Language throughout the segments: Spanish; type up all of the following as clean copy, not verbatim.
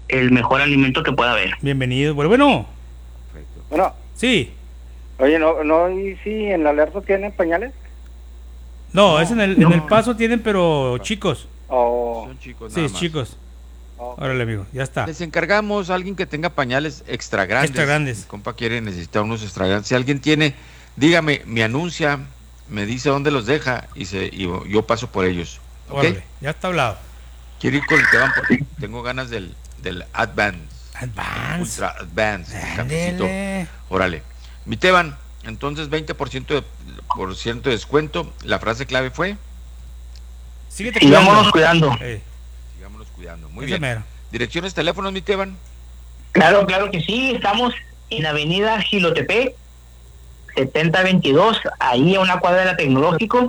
el mejor alimento que pueda haber. Bienvenido. Bueno. Perfecto. Bueno, Sí. oye, ¿y si en la Alerzo tienen pañales? No, es en el Paso tienen, pero chicos. Son chicos nada Sí, más. chicos. Oh. Órale, amigo, ya está. Les encargamos a alguien que tenga pañales extra grandes. Extra grandes. Mi compa quiere necesitar unos extra grandes. Si alguien tiene, dígame, me anuncia, me dice dónde los deja y yo paso por ellos. ¿Ok? Órale, ya está hablado. Quiero ir con el que van porque tengo ganas del Advance. Advance. Ultra Advance. el cafecito. Ándele. Órale. Mi Teban, entonces 20% de descuento. La frase clave fue, Síguete Sigámonos cuidando. sigámonos cuidando. Muy Ese bien. mero. Direcciones, teléfonos, mi Teban. Claro que sí, estamos en Avenida Gilotepec, 7022, ahí a una cuadra de la Tecnológico,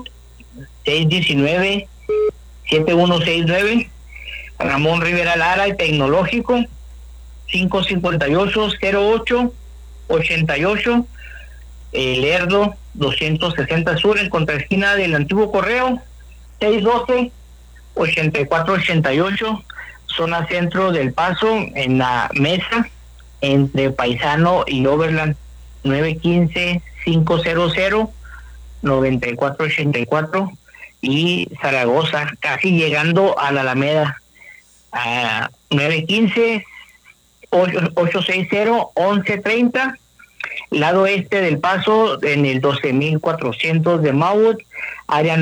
619-7169, Ramón Rivera Lara y Tecnológico, 558-08-88, Lerdo 260 Sur, en contraesquina del antiguo correo, 612-8488, zona centro del Paso, en la mesa entre Paisano y Overland, 915-500-9484, y Zaragoza, casi llegando a la Alameda, a 915-860-1130, lado este del Paso, en el 12400 de Mauot, área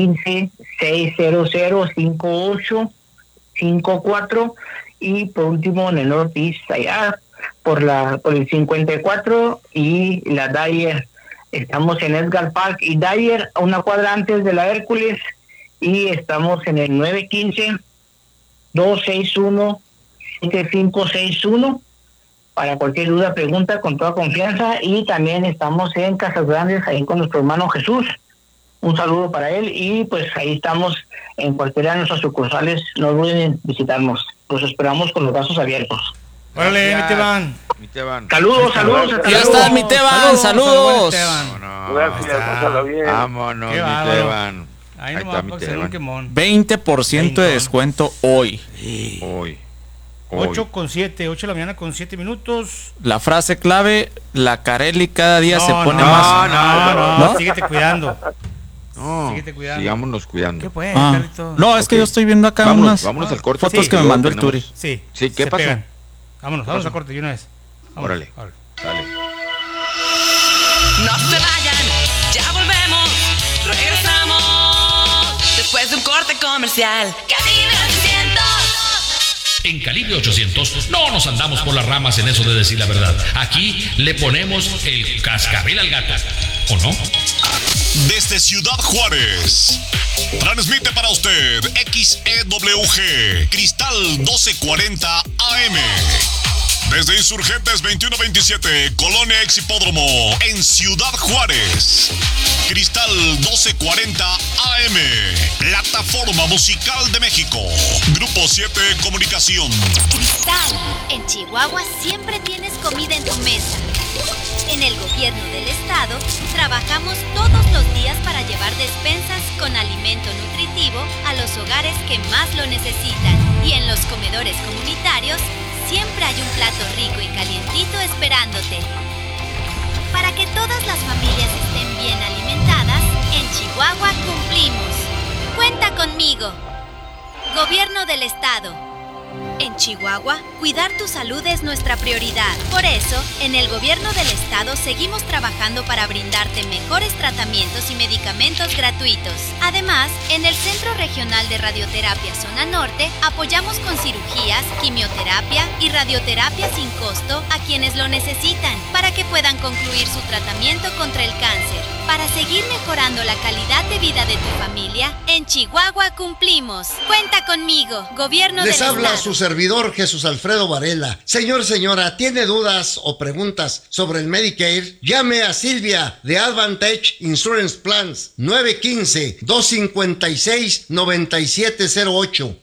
915-600-5854, y por último en el northeast, allá por el 54 y la Dyer. Estamos en Edgar Park y Dyer, a una cuadra antes de la Hércules, y estamos en el 915-261-7561 para cualquier duda, pregunta, con toda confianza. Y también estamos en Casas Grandes, ahí con nuestro hermano Jesús. Un saludo para él, y pues ahí estamos en cualquiera de nuestras sucursales. No duden en visitarnos, los esperamos con los brazos abiertos. Órale, Gracias. mi Teban. Mi Teban. Saludos, hasta Ya luego. está, mi Teban, saludos. Vámonos. Gracias, pásala bien. Vámonos, Qué mi bárbaro. Teban. Ahí Ahí no está va mi a ser un Teban. quemón. 20% de descuento hoy. Hoy. 8 de la mañana con 7 minutos. La frase clave, la Carelli cada día se pone no, más. No, ¿No? síguete cuidando. No, Síguete cuidando. sigámonos cuidando. ¿Qué pues, Ah. Carlito? No, es que Ok. yo estoy viendo acá Vámonos unas al corte. fotos Sí. que me Luego mandó el tenemos- Turi. Sí. Sí, ¿qué se pasó? pegan. Vámonos pasó? a corte de una vez. Vámonos, Órale. Dale. No se vayan, ya volvemos, regresamos después de un corte comercial. Calibre 800. En Calibre 800 no nos andamos por las ramas en eso de decir la verdad. Aquí le ponemos el cascabel al gato, ¿o no? Desde Ciudad Juárez, transmite para usted XEWG Cristal 1240 AM. Desde Insurgentes 2127, Colonia Ex Hipódromo, en Ciudad Juárez. Cristal 1240 AM, Plataforma Musical de México. Grupo 7 Comunicación. Cristal, en Chihuahua siempre tienes comida en tu mesa. En el gobierno del estado, trabajamos todos los días para llevar despensas con alimento nutritivo a los hogares que más lo necesitan. Y en los comedores comunitarios, siempre hay un plato rico y calientito esperándote. Para que todas las familias estén bien alimentadas, en Chihuahua cumplimos. Cuenta conmigo. Gobierno del Estado. En Chihuahua, cuidar tu salud es nuestra prioridad. Por eso, en el Gobierno del Estado seguimos trabajando para brindarte mejores tratamientos y medicamentos gratuitos. Además, en el Centro Regional de Radioterapia Zona Norte, apoyamos con cirugías, quimioterapia y radioterapia sin costo a quienes lo necesitan, para que puedan concluir su tratamiento contra el cáncer. Para seguir mejorando la calidad de vida de tu familia, en Chihuahua cumplimos. Cuenta conmigo, Gobierno del Les Estado. habla su servidor Jesús Alfredo Varela. Señora, ¿tiene dudas o preguntas sobre el Medicare? Llame a Silvia de Advantage Insurance Plans, 915-256-9708,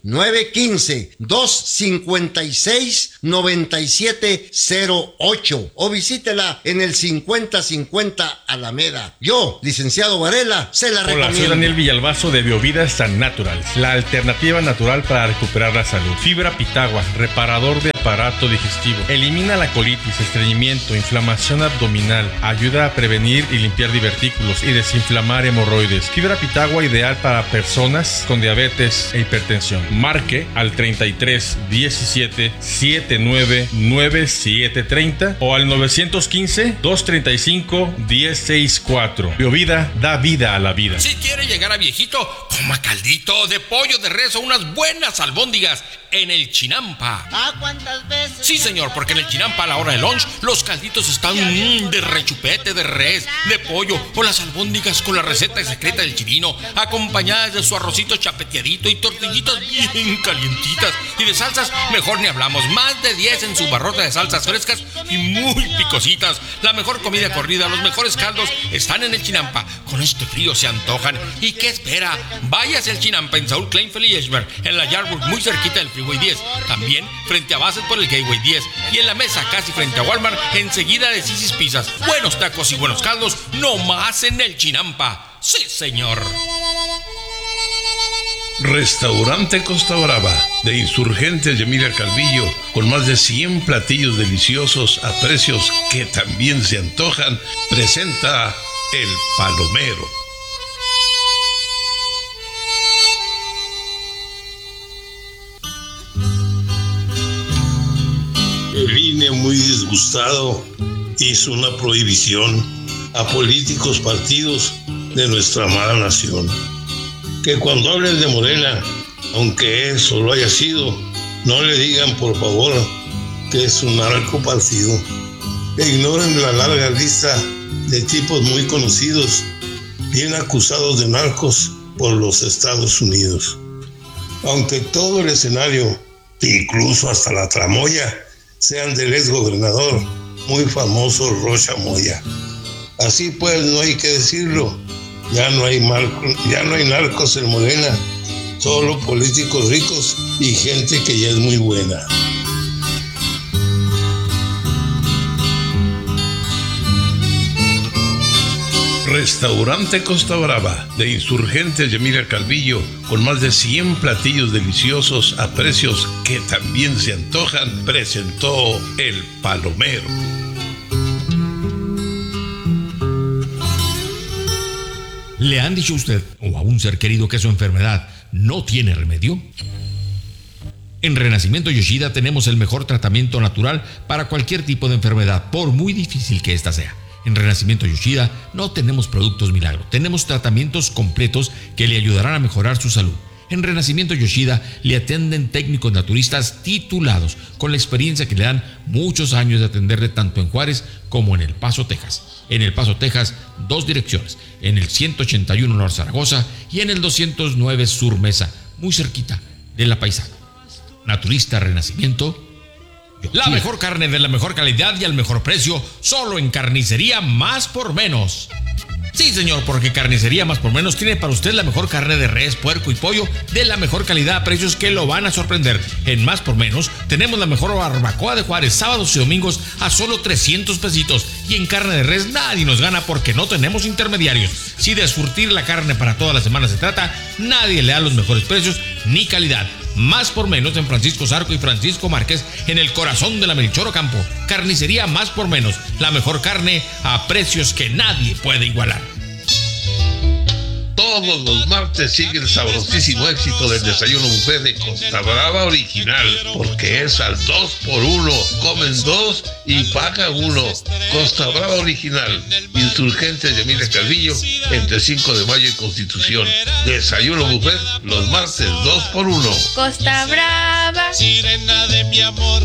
915-256-9708, o visítela en el 5050 Alameda. Yo, licenciado Varela, se la Hola, soy recomiendo. Daniel Villalbazo de Biovida San Natural, la alternativa natural para recuperar la salud. Fibra Pitagua, reparador de aparato digestivo. Elimina la colitis, estreñimiento, inflamación abdominal. Ayuda a prevenir y limpiar divertículos y desinflamar hemorroides. Fibra pitagua ideal para personas con diabetes e hipertensión. Marque al 33 17 79 9730 o al 915 235 1064. Biovida da vida a la vida. Si quiere llegar a viejito, coma caldito de pollo de res o unas buenas albóndigas en el Chinampa. ¿Ah, cuántas veces? Sí, señor, porque en el Chinampa a la hora de lunch los calditos están de rechupete, de res, de pollo o las albóndigas con la receta secreta del chilino, acompañadas de su arrocito chapeteadito y tortillitas bien calientitas. Y de salsas, mejor ni hablamos. Más de 10 en su barrota de salsas frescas y muy picositas. La mejor comida corrida, los mejores caldos están en el Chinampa. Con este frío se antojan. ¿Y qué espera? Váyase al Chinampa en Saúl Kleinfeld y Eschberg, en la Yardburg, muy cerquita del Freeway 10. También frente a Bassett por el Gateway 10. Y en la mesa, casi frente a Walmart, enseguida de Sisi's Pizzas. Buenos tacos y buenos caldos, no más en el Chinampa. Sí, señor. Restaurante Costa Brava, de Insurgentes y Emilia Calvillo, con más de 100 platillos deliciosos a precios que también se antojan, presenta El Palomero. El INE, muy disgustado, hizo una prohibición a políticos, partidos de nuestra amada nación. Que cuando hablen de Morena, aunque eso lo haya sido, no le digan por favor que es un narcopartido. E ignoren la larga lista de tipos muy conocidos, bien acusados de narcos por los Estados Unidos. Aunque todo el escenario, incluso hasta la tramoya, sean del exgobernador muy famoso Rocha Moya. Así pues, no hay que decirlo. Ya no hay narcos en Morena, solo políticos ricos y gente que ya es muy buena. Restaurante Costa Brava, de Insurgentes y Emilia Calvillo, con más de 100 platillos deliciosos a precios que también se antojan, presentó El Palomero. ¿Le han dicho a usted o a un ser querido que su enfermedad no tiene remedio? En Renacimiento Yoshida tenemos el mejor tratamiento natural para cualquier tipo de enfermedad, por muy difícil que ésta sea. En Renacimiento Yoshida no tenemos productos milagro, tenemos tratamientos completos que le ayudarán a mejorar su salud. En Renacimiento Yoshida le atienden técnicos naturistas titulados, con la experiencia que le dan muchos años de atenderle tanto en Juárez como en El Paso, Texas. En El Paso, Texas, 2 direcciones, en el 181 North Zaragoza y en el 209 Sur Mesa, muy cerquita de La Paisana. Naturista Renacimiento Yoshida. La mejor carne de la mejor calidad y al mejor precio, solo en Carnicería Más por Menos. Sí, señor, porque Carnicería Más por Menos tiene para usted la mejor carne de res, puerco y pollo de la mejor calidad a precios que lo van a sorprender. En Más por Menos tenemos la mejor barbacoa de Juárez, sábados y domingos a solo 300 pesitos. Y en carne de res nadie nos gana porque no tenemos intermediarios. Si de surtir la carne para toda la semana se trata, nadie le da los mejores precios ni calidad. Más por Menos en Francisco Zarco y Francisco Márquez, en el corazón de la Melchor Ocampo. Carnicería Más por Menos, la mejor carne a precios que nadie puede igualar. Todos los martes sigue el sabrosísimo éxito del desayuno buffet de Costa Brava Original, porque es al 2x1, comen 2 y pagan 1. Costa Brava Original, Insurgentes de Emilia Calvillo, entre 5 de mayo y Constitución. Desayuno buffet los martes 2x1. Costa Brava, sirena de mi amor.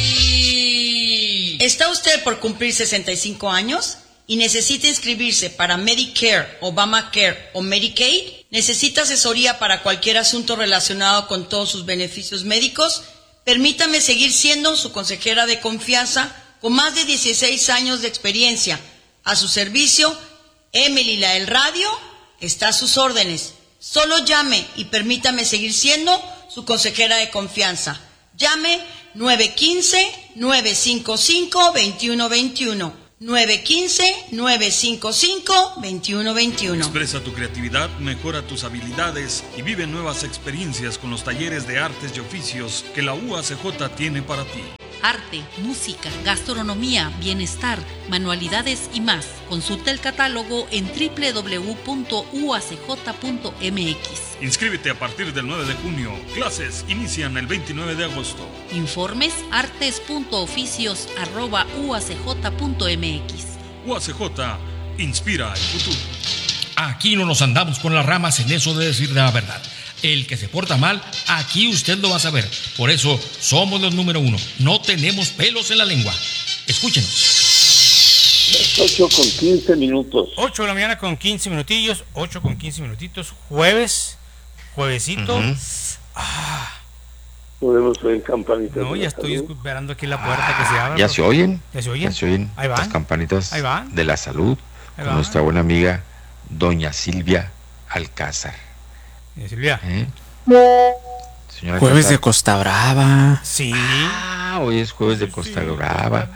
¿Está usted por cumplir 65 años? ¿Y necesita inscribirse para Medicare, Obamacare o Medicaid? ¿Necesita asesoría para cualquier asunto relacionado con todos sus beneficios médicos? Permítame seguir siendo su consejera de confianza con más de 16 años de experiencia. A su servicio, Emily la del radio está a sus órdenes. Solo llame y permítame seguir siendo su consejera de confianza. Llame 915-955-2121. 915-955-2121. Expresa tu creatividad, mejora tus habilidades y vive nuevas experiencias con los talleres de artes y oficios que la UACJ tiene para ti. Arte, música, gastronomía, bienestar, manualidades y más. Consulta el catálogo en www.uacj.mx. Inscríbete a partir del 9 de junio. Clases inician el 29 de agosto. Informes artes.oficios@uacj.mx. UACJ inspira el futuro. Aquí no nos andamos con las ramas en eso de decir la verdad. El que se porta mal, aquí usted lo va a saber. Por eso somos los número 1. No tenemos pelos en la lengua. Escúchenos. 8:15. 8 de la mañana con 15 minutillos. 8 con 15 minutitos. Juevesito. Podemos oír campanitas. No, ya estoy esperando aquí la puerta que se abra. ¿Ya se oyen? ¿Ya se oyen? Ahí van. Las campanitas Ahí van. de la salud. Ahí con van. nuestra buena amiga Doña Silvia Alcázar. Silvia. Señora Jueves Alcázar. de Costa Brava. Sí. Hoy es jueves de Costa Brava.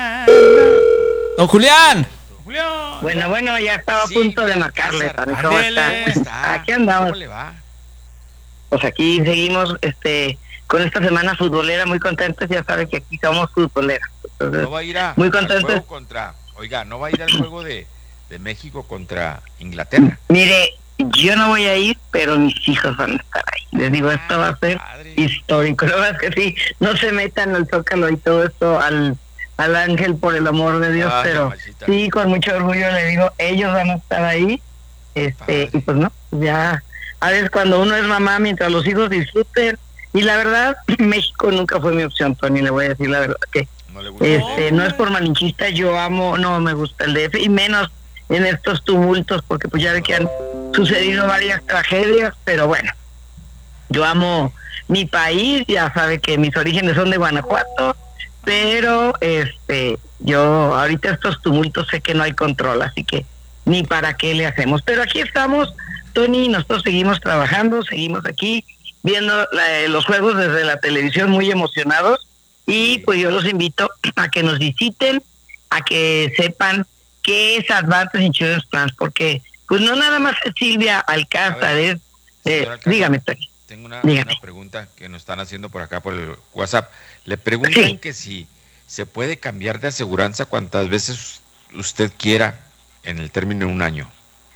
¡Don Julián! Bueno, ya estaba a punto de marcarle. ¿Cómo está? Aquí andamos. ¿Cómo le va? Pues aquí seguimos con esta semana futbolera, muy contentos. Ya saben que aquí somos futboleras. Entonces, No va a ir muy al contentos. juego no va a ir al juego de México contra Inglaterra. Mire, yo no voy a ir, pero mis hijos van a estar ahí. Les digo, esto va a ser histórico. Lo más que sí, no se metan al Zócalo y todo esto al Ángel, por el amor de Dios, pero mamacita. sí, con mucho orgullo le digo, ellos van a estar ahí. Y pues no, ya a veces cuando uno es mamá, mientras los hijos disfruten. Y la verdad, México nunca fue mi opción, Tony, le voy a decir la verdad que no le gusta. No es por malinchista, yo amo, no me gusta el DF, y menos en estos tumultos, porque pues ya ve que han sucedido varias tragedias, pero bueno, yo amo mi país, ya sabe que mis orígenes son de Guanajuato, pero yo ahorita estos tumultos sé que no hay control, así que ni para qué le hacemos, pero aquí estamos, Tony, nosotros seguimos trabajando, seguimos aquí viendo los juegos desde la televisión muy emocionados, y pues yo los invito a que nos visiten, a que sepan qué es Advantage Insurance Plans, porque pues no nada más es Silvia Alcázar, es dígame, Tony. Tengo una pregunta que nos están haciendo por acá por el WhatsApp. Le preguntan que si se puede cambiar de aseguranza cuantas veces usted quiera en el término de un año.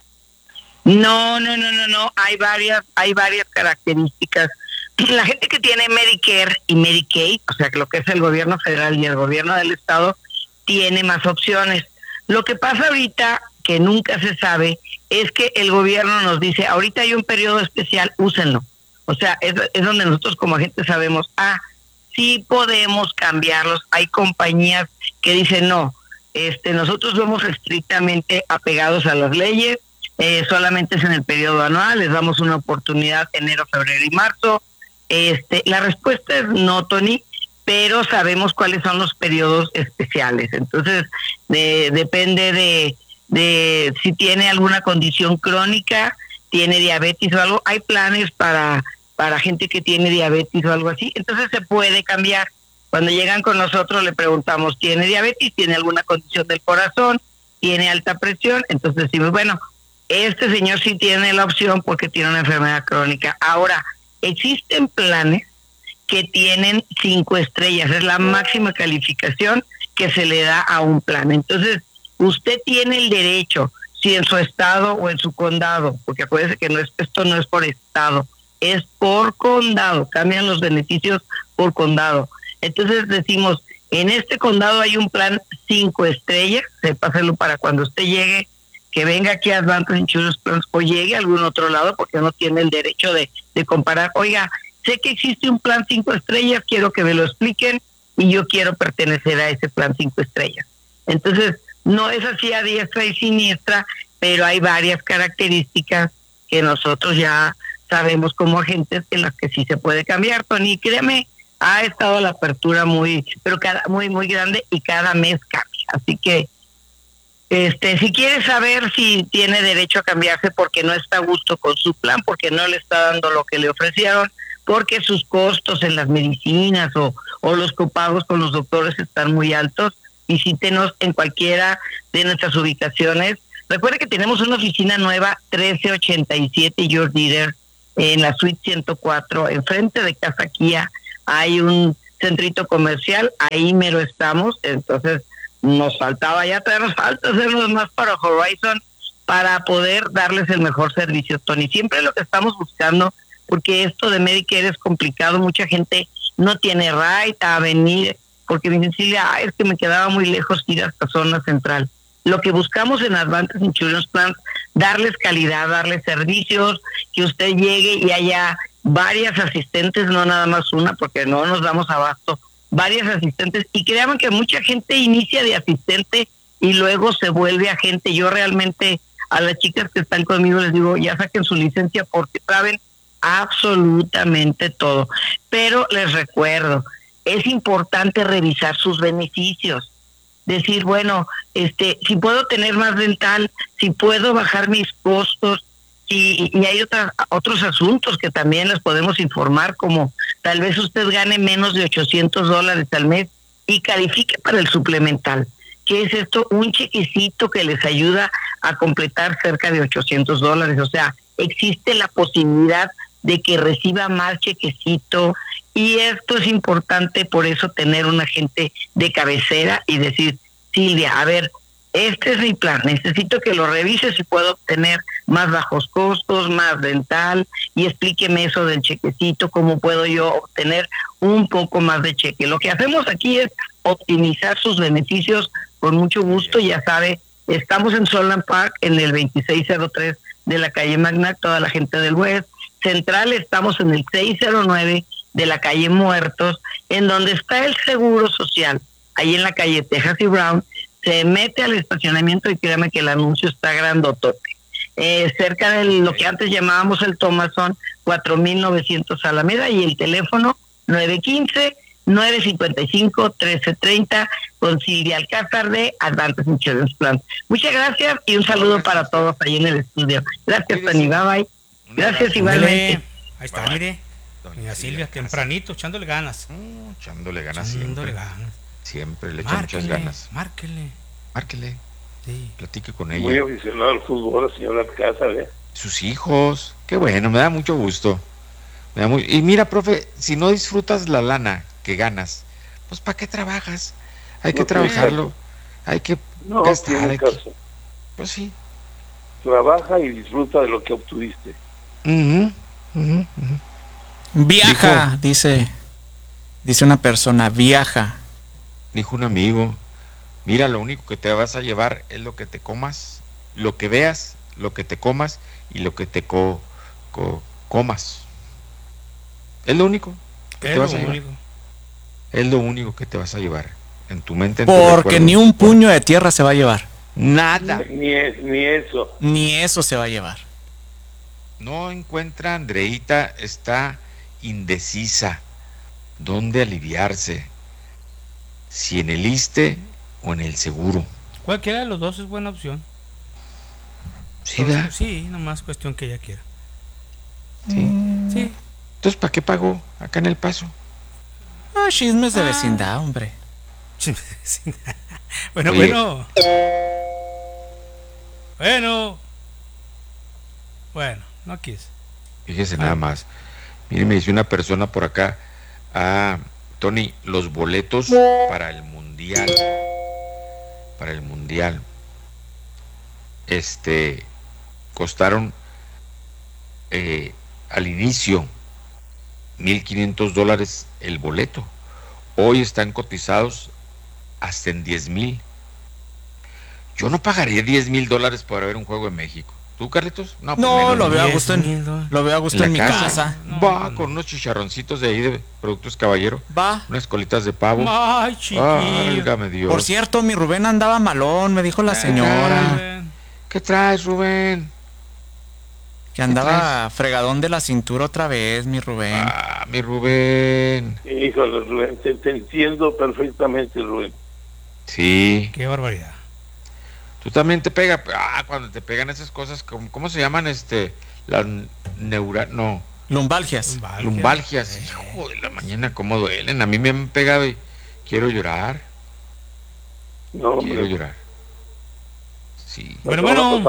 No, hay varias características. La gente que tiene Medicare y Medicaid, o sea, que lo que es el gobierno federal y el gobierno del estado, tiene más opciones. Lo que pasa ahorita, que nunca se sabe, es que el gobierno nos dice, ahorita hay un periodo especial, úsenlo. O sea, es donde nosotros como agentes sabemos, sí podemos cambiarlos. Hay compañías que dicen, no, nosotros somos estrictamente apegados a las leyes, solamente es en el periodo anual, les damos una oportunidad enero, febrero y marzo. La respuesta es no, Tony, pero sabemos cuáles son los periodos especiales. Entonces, depende de si tiene alguna condición crónica, tiene diabetes o algo. Hay planes para gente que tiene diabetes o algo así. Entonces, se puede cambiar. Cuando llegan con nosotros, le preguntamos, ¿tiene diabetes? ¿Tiene alguna condición del corazón? ¿Tiene alta presión? Entonces, decimos, bueno, este señor sí tiene la opción porque tiene una enfermedad crónica. Ahora, existen planes que tienen 5 estrellas, es la máxima calificación que se le da a un plan. Entonces, usted tiene el derecho, si en su estado o en su condado, porque acuérdese que esto no es por estado, es por condado, cambian los beneficios por condado. Entonces decimos, en este condado hay un plan 5 estrellas, sépaselo para cuando usted llegue, que venga aquí a Advantage Insurance Plans o llegue a algún otro lado, porque no tiene el derecho de comparar. Oiga, sé que existe un plan 5 estrellas, quiero que me lo expliquen y yo quiero pertenecer a ese plan 5 estrellas. Entonces, no es así a diestra y siniestra, pero hay varias características que nosotros ya sabemos como agentes en las que sí se puede cambiar, Tony. Créame, ha estado la apertura muy grande y cada mes cambia. Así que, si quiere saber si tiene derecho a cambiarse porque no está a gusto con su plan, porque no le está dando lo que le ofrecieron, porque sus costos en las medicinas o los copagos con los doctores están muy altos, visítenos en cualquiera de nuestras ubicaciones. Recuerde que tenemos una oficina nueva, 1387 George Dieter, en la suite 104, enfrente de Casa Kia. Hay un centrito comercial, ahí mero estamos. Entonces nos faltaba, ya todavía nos falta hacernos más para Horizon, para poder darles el mejor servicio, Tony. Siempre lo que estamos buscando, porque esto de Medicare es complicado, mucha gente no tiene right a venir, porque me dicen, Silvia, es que me quedaba muy lejos ir hasta zona central. Lo que buscamos en Advantage Insurance Plans, darles calidad, darles servicios, que usted llegue y haya varias asistentes, no nada más una, porque no nos damos abasto, varias asistentes, y créanme que mucha gente inicia de asistente y luego se vuelve agente. Yo realmente a las chicas que están conmigo les digo, ya saquen su licencia porque saben absolutamente todo. Pero les recuerdo, es importante revisar sus beneficios. Decir, bueno, si puedo tener más dental, si puedo bajar mis costos, y hay otros asuntos que también les podemos informar, como tal vez usted gane menos de $800 al mes y califique para el suplemental. ¿Qué es esto? Un chequecito que les ayuda a completar cerca de $800. O sea, existe la posibilidad de que reciba más chequecito, y esto es importante, por eso tener un agente de cabecera y decir, Silvia, a ver, este es mi plan, necesito que lo revises si puedo obtener más bajos costos, más dental, y explíqueme eso del chequecito, cómo puedo yo obtener un poco más de cheque. Lo que hacemos aquí es optimizar sus beneficios con mucho gusto. Ya sabe, estamos en Solon Park, en el 2603 de la calle Magna, toda la gente del West. Central estamos en el 609 de la calle Muertos, en donde está el Seguro Social, ahí en la calle Texas y Brown. Se mete al estacionamiento y créame que el anuncio está grandotote. Cerca de lo que antes llamábamos el Thomason, 4900 Alameda, y el teléfono 915-955-1330 con Silvia Alcázar de Advantage Insurance Plan. Muchas gracias y un saludo para todos ahí en el estudio. Gracias, Tony. Bye bye. Gracias igualmente. Ahí está, mire. Doña Silvia, tempranito, echándole ganas. Echándole ganas siempre. Siempre le echa muchas ganas. Márquele. Sí. Platique con ella. Muy aficionado al fútbol, la señora Alcázar, ¿eh? Sus hijos. Qué bueno, me da mucho gusto. Y mira, profe, si no disfrutas la lana que ganas, pues ¿para qué trabajas? Hay que trabajarlo. Hay que gastar. Pues sí. Trabaja y disfruta de lo que obtuviste. Viaja, dice una persona, viaja. Dijo un amigo, mira, lo único que te vas a llevar es lo que te comas, lo que veas, lo que te comas y lo que te comas. Es lo único que te vas a llevar. Es lo único que te vas a llevar en tu mente. Porque ni un puño de tierra se va a llevar. Nada. Ni eso. Ni eso se va a llevar. No encuentra, Andreita, está indecisa. ¿Dónde aliviarse? Si en el ISSSTE o en el seguro. Cualquiera de los dos es buena opción. Sí, ¿verdad? Sí, nomás cuestión que ella quiera. Sí. Entonces, ¿para qué pagó acá en El Paso? Chismes de vecindad, hombre. Bueno, no quise. Fíjese nada más. Mire, me dice una persona por acá, Tony, los boletos para el mundial, costaron al inicio $1,500 el boleto. Hoy están cotizados hasta en 10,000. Yo no pagaría $10,000 por ver un juego en México. ¿Tú, Carlitos? No, lo veo a gusto en mi casa. Va con unos chicharroncitos de ahí de Productos Caballero. Va. Unas colitas de pavo. Ay, chiquillo. Válgame Dios. Por cierto, mi Rubén andaba malón, me dijo la señora. ¿Qué traes, Rubén? Que andaba fregadón de la cintura otra vez, mi Rubén. Mi Rubén. Híjole, Rubén, te entiendo perfectamente, Rubén. Sí. Qué barbaridad. Tú también te pega, cuando te pegan esas cosas, ¿cómo se llaman? Las lumbalgias. Lumbalgias. Hijo de la mañana, cómo duelen. A mí me han pegado y quiero llorar. No, quiero hombre. llorar. Sí. Bueno.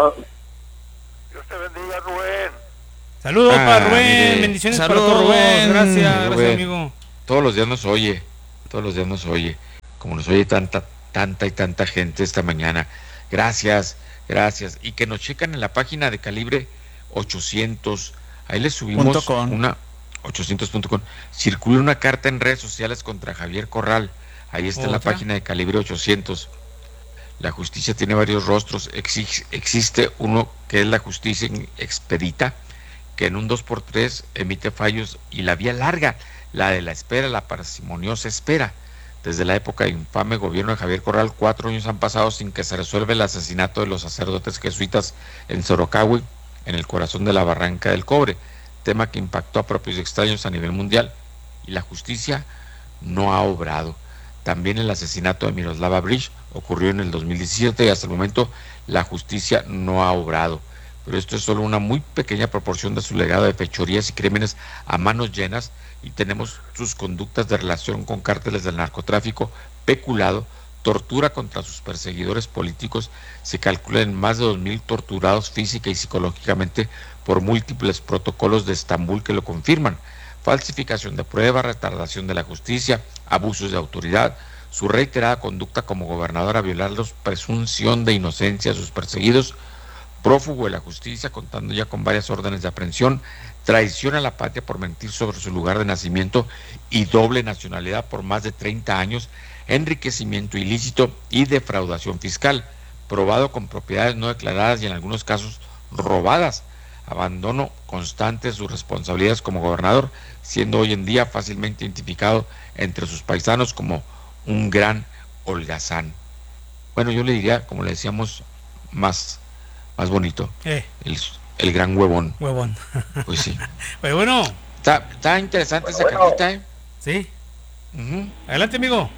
Dios te bendiga, Rubén. Saludos para Rubén, mire. bendiciones Saludos, para todo Rubén. Gracias, Rubén. gracias amigo. Todos los días nos oye, como nos oye tanta y tanta gente esta mañana. Gracias. Y que nos checan en la página de Calibre 800. Ahí les subimos una 800.com. Circula una carta en redes sociales contra Javier Corral. Ahí está en la página de Calibre 800. La justicia tiene varios rostros. Existe uno que es la justicia expedita, que en un 2x3 emite fallos, y la vía larga, la de la espera, la parsimoniosa espera. Desde la época del infame gobierno de Javier Corral, 4 años han pasado sin que se resuelva el asesinato de los sacerdotes jesuitas en Sorocahue, en el corazón de la Barranca del Cobre, tema que impactó a propios y extraños a nivel mundial, y la justicia no ha obrado. También el asesinato de Miroslava Bridge ocurrió en el 2017 y hasta el momento la justicia no ha obrado. Pero esto es solo una muy pequeña proporción de su legado de fechorías y crímenes a manos llenas, y tenemos sus conductas de relación con cárteles del narcotráfico, peculado, tortura contra sus perseguidores políticos. Se calcula en más de 2,000 torturados física y psicológicamente por múltiples protocolos de Estambul que lo confirman. Falsificación de pruebas, retardación de la justicia, abusos de autoridad, su reiterada conducta como gobernador a violar la presunción de inocencia a sus perseguidos, prófugo de la justicia, contando ya con varias órdenes de aprehensión, traición a la patria por mentir sobre su lugar de nacimiento y doble nacionalidad por más de 30 años, enriquecimiento ilícito y defraudación fiscal, probado con propiedades no declaradas y en algunos casos robadas, abandono constante de sus responsabilidades como gobernador, siendo hoy en día fácilmente identificado entre sus paisanos como un gran holgazán. Bueno, yo le diría, como le decíamos, más bonito, el gran huevón. Pues sí. Pues bueno. Está interesante esa cartita, ¿eh? Sí. Adelante, amigo.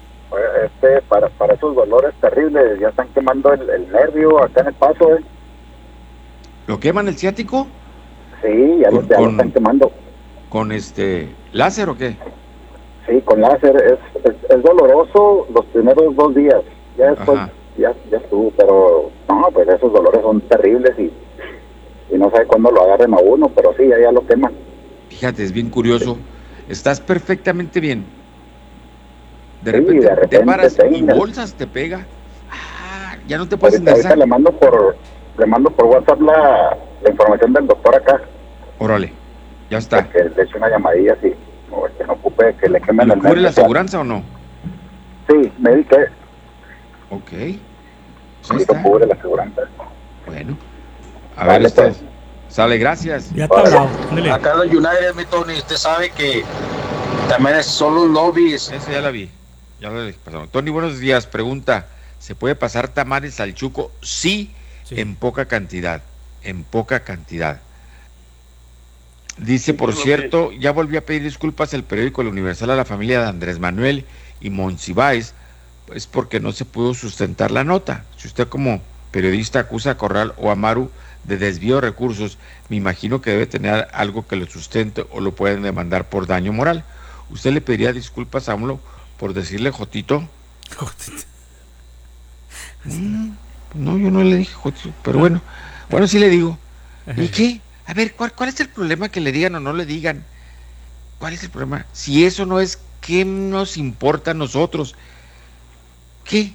Para esos dolores terribles, ya están quemando el nervio acá en El Paso, ¿eh? ¿Lo queman el ciático? Sí, ya lo están quemando. ¿Con láser o qué? Sí, con láser. Es doloroso los primeros 2 días. Ya después ya estuvo, pero no, pues esos dolores son terribles y no sabe cuándo lo agarren a uno, pero sí, ya lo queman. Fíjate, es bien curioso. Estás perfectamente bien. De Sí, repente, de repente te paras y tengas. bolsas te pega. Ya no te puedes Ahorita enderezar. le mando por WhatsApp la información del doctor acá. Órale, ya está. Que le eche una llamadilla así, que no ocupe que le quemen ¿Lo el cubre la nervio. aseguranza o no? Sí, Medicare. Ok. Sí, lo cubre la aseguranza. Bueno. A ver, sale, gracias. Ya está hablado. Acá en los United, mi Tony, usted sabe que también son los lobbies. Esa ya la vi. Ya la pasamos. Tony, buenos días. Pregunta, ¿se puede pasar tamales al chuco? Sí, en poca cantidad. En poca cantidad. Dice, por cierto, ya volvió a pedir disculpas el periódico El Universal a la familia de Andrés Manuel y Monsiváis, pues porque no se pudo sustentar la nota. Si usted como periodista acusa a Corral o a Maru de desvío de recursos, me imagino que debe tener algo que lo sustente o lo pueden demandar por daño moral. ¿Usted le pediría disculpas a AMLO por decirle Jotito? No, yo no le dije Jotito, pero bueno, sí le digo. ¿Y qué? A ver, ¿cuál es el problema que le digan o no le digan? ¿Cuál es el problema? Si eso no es, ¿qué nos importa a nosotros? ¿Qué?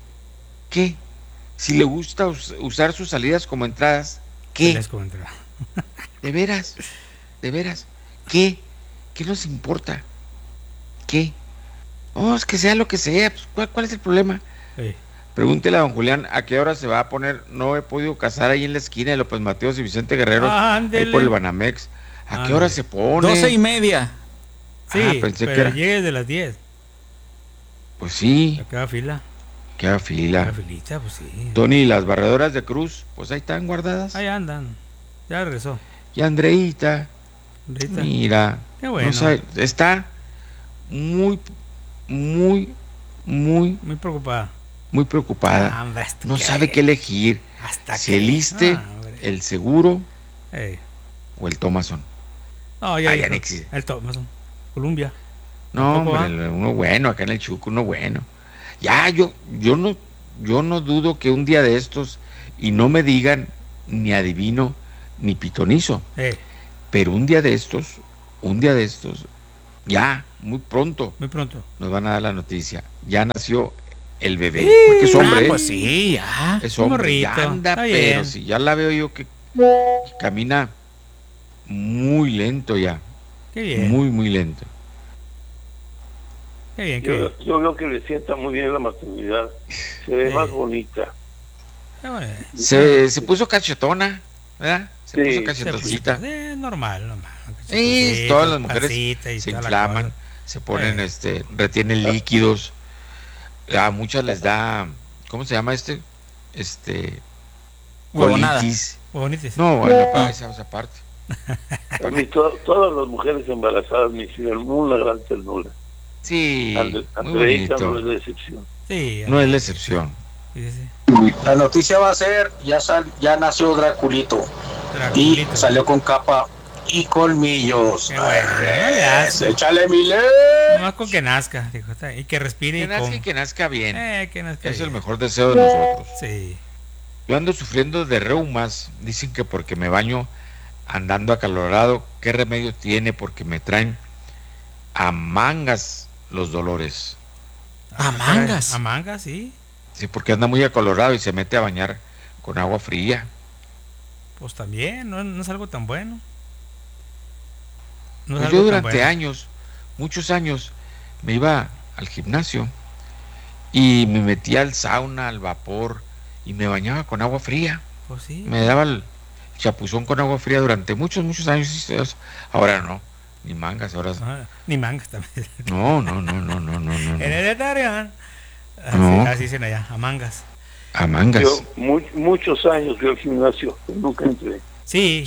Si le gusta usar sus salidas como entradas, ¿qué? ¿De veras? ¿Qué nos importa? ¿Qué? Es que sea lo que sea, pues, ¿cuál es el problema? Sí. Pregúntele a don Julián a qué hora se va a poner. No he podido cazar ahí en la esquina de López Mateos y Vicente Guerrero, ahí por el Banamex. ¿A qué hora se pone? 12:30. Sí, pensé pero que era. llegue de las 10. Pues sí. Queda fila. Queda fila. Filita, pues sí. Tony, las barredoras de Cruz, pues ahí están guardadas. Ahí andan. Ya regresó. Y Andreita. Mira. Qué bueno. No sabe, está muy preocupada. Muy preocupada. No sabe qué elegir. Si el ISSSTE, el seguro o el Thomason. No, ya no existe. El Thomason. Columbia. No, hombre, uno bueno, acá en el Chuco, uno bueno. Ya, yo no dudo que un día de estos, y no me digan ni adivino ni pitonizo, pero un día de estos, ya, muy pronto nos van a dar la noticia. Ya nació el bebé, porque es hombre. Pues sí, ya. Es hombre, morrito, ya anda, está pero bien. si ya la veo yo que camina muy lento ya. Qué bien. Muy lento. Qué bien, qué bien. Yo veo que le sienta muy bien la maternidad. Se ve más bonita. Se puso cachetona, ¿verdad? Se puso cachetoncita. Normal. Sí, todas las mujeres pancita y se toda la inflaman, cosa. se ponen, retienen líquidos. A muchas les da, ¿cómo se llama Huevonada. colitis. Huevonitis. No, bueno, para esa parte. A mí todas las mujeres embarazadas me hicieron una gran ternura. Sí, muy Andreita bonito. no es la excepción. Sí, No es la excepción. La noticia va a ser, ya nació Draculito. Y salió con capa y colmillos. Échale Mile. Nomás con que nazca, dijo, y que respire Que nazca bien. Que nazca Es bien. el mejor deseo de nosotros. Sí. Yo ando sufriendo de reumas. Dicen que porque me baño andando acalorado. ¿Qué remedio tiene? Porque me traen a mangas los dolores. ¿A mangas? A mangas, sí. Sí, porque anda muy acalorado y se mete a bañar con agua fría. Pues también, no es algo tan bueno. No es Pues algo yo tan durante bueno. años, muchos años, me iba al gimnasio y me metía al sauna, al vapor, y me bañaba con agua fría. Pues sí. Me daba el chapuzón con agua fría durante muchos años. Ahora no, ni mangas, ahora. Ni mangas también. No. Hereditarian. No. Así dicen allá, a mangas. A mangas. Yo muchos años fui al gimnasio, pero nunca entré. Sí.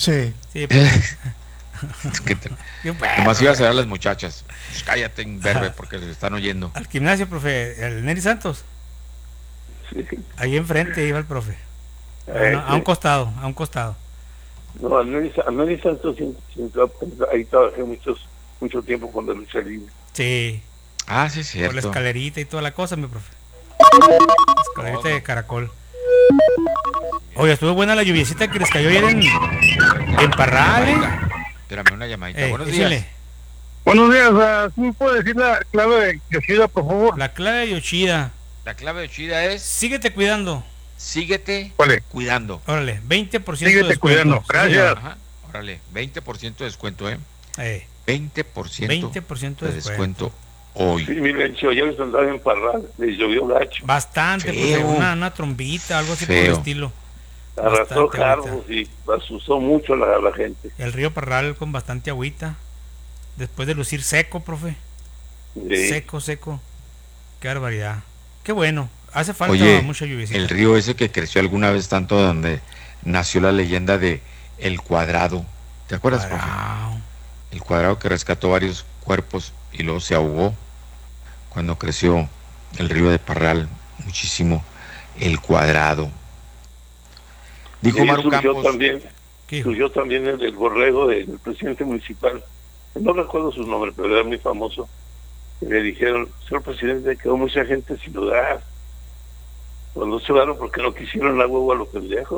Nomás ibas a ver a las muchachas. Pues cállate, imberbe, porque les están oyendo. Al gimnasio, profe, el Neri Santos. Sí. Ahí enfrente iba el profe. A un costado. No, al Neri Santos ahí trabajé mucho tiempo con la lucha libre. Sí. Ah, sí, es cierto. Por la escalerita y toda la cosa, mi profe. Escalerita de caracol. Oye, estuvo buena la lluviecita que les cayó ayer en Parral, Espérame, una llamadita. Buenos días. días. Buenos días, ¿sí me puede decir la clave de Yoshida, por favor? La clave de Yoshida. La clave de Yoshida es... Síguete cuidando. Síguete cuidando. Órale, 20% de Síguete descuento. cuidando, gracias. Ajá, órale, 20% de descuento, 20% 20% de descuento hoy. Sí, mira, yo les andaba en Parral, les llovió gacho. Bastante, Feo. porque una trombita, algo así por Feo. el estilo. Arrastró Bastante carros agüita. y asustó mucho a la gente. El río Parral con bastante agüita. Después de lucir seco, profe. Sí. Seco. Qué barbaridad. Qué bueno. Hace falta Oye, mucha lluvia. el río ese que creció alguna vez tanto, donde nació la leyenda de El Cuadrado. ¿Te acuerdas, profe? El Cuadrado, que rescató varios cuerpos y luego se ahogó cuando creció el río de Parral muchísimo. El Cuadrado. Dijo Maru surgió Campos. también el del borrego del presidente municipal. No recuerdo su nombre, pero era muy famoso. Y le dijeron, señor presidente, quedó mucha gente sin lugar. Pues no se van porque no quisieron la huevo a los pendejos.